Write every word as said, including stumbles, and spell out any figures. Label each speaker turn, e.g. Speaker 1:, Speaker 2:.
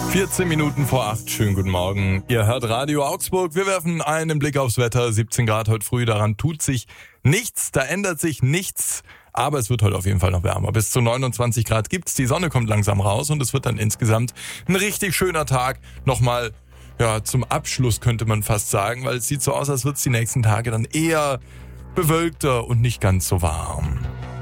Speaker 1: vierzehn Minuten vor acht, schönen guten Morgen. Ihr hört Radio Augsburg. Wir werfen einen Blick aufs Wetter. siebzehn Grad heute früh, daran tut sich nichts, da ändert sich nichts. Aber es wird heute auf jeden Fall noch wärmer. Bis zu neunundzwanzig Grad gibt's. Die Sonne kommt langsam raus und es wird dann insgesamt ein richtig schöner Tag. Nochmal, ja, zum Abschluss könnte man fast sagen, weil es sieht so aus, als wird es die nächsten Tage dann eher bewölkter und nicht ganz so warm.